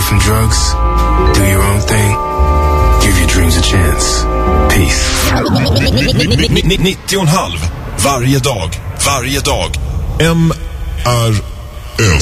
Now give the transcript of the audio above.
from drugs, do your own thing, give your dreams a chance. Peace. 90,5 varje dag. MR